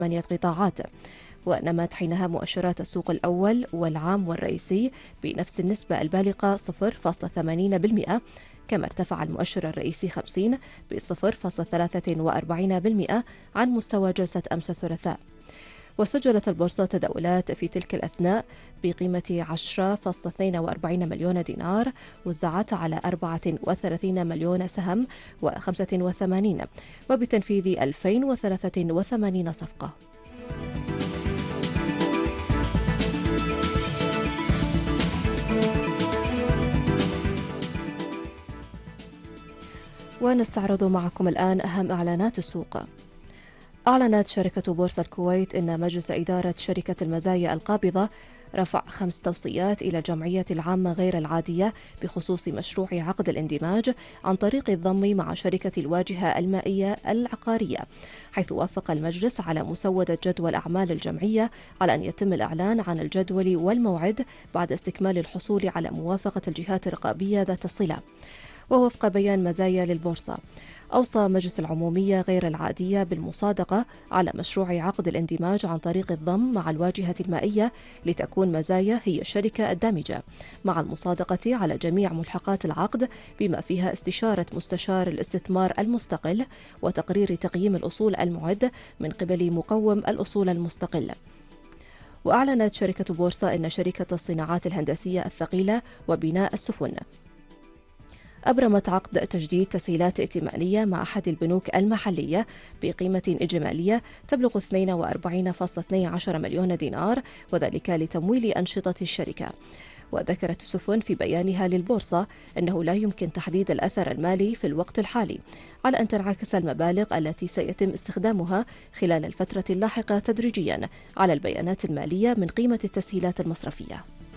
8 قطاعات. ونمت حينها مؤشرات السوق الأول والعام والرئيسي بنفس النسبة البالغة 0.80%، كما ارتفع المؤشر الرئيسي 50 ب 0.43% عن مستوى جلسة أمس الثلاثاء. وسجلت البورصة تداولات في تلك الأثناء بقيمة 10.42 مليون دينار وزعت على 34 مليون سهم و85 وبتنفيذ 2083 صفقة. ونستعرض معكم الآن أهم إعلانات السوق. أعلنت شركة بورصة الكويت أن مجلس إدارة شركة المزايا القابضة رفع 5 توصيات إلى الجمعية العامة غير العادية بخصوص مشروع عقد الاندماج عن طريق الضم مع شركة الواجهة المائية العقارية، حيث وافق المجلس على مسودة جدول أعمال الجمعية على أن يتم الإعلان عن الجدول والموعد بعد استكمال الحصول على موافقة الجهات الرقابية ذات الصلة. ووفق بيان مزايا للبورصة، أوصى مجلس العمومية غير العادية بالمصادقة على مشروع عقد الاندماج عن طريق الضم مع الواجهة المائية لتكون مزايا هي الشركة الدامجة، مع المصادقة على جميع ملحقات العقد بما فيها استشارة مستشار الاستثمار المستقل وتقرير تقييم الأصول المعد من قبل مقوم الأصول المستقل. وأعلنت شركة بورصة أن شركة الصناعات الهندسية الثقيلة وبناء السفن أبرمت عقد تجديد تسهيلات ائتمانية مع أحد البنوك المحلية بقيمة إجمالية تبلغ 42.12 مليون دينار، وذلك لتمويل أنشطة الشركة. وذكرت السفن في بيانها للبورصة أنه لا يمكن تحديد الأثر المالي في الوقت الحالي، على أن تنعكس المبالغ التي سيتم استخدامها خلال الفترة اللاحقة تدريجيا على البيانات المالية من قيمة التسهيلات المصرفية.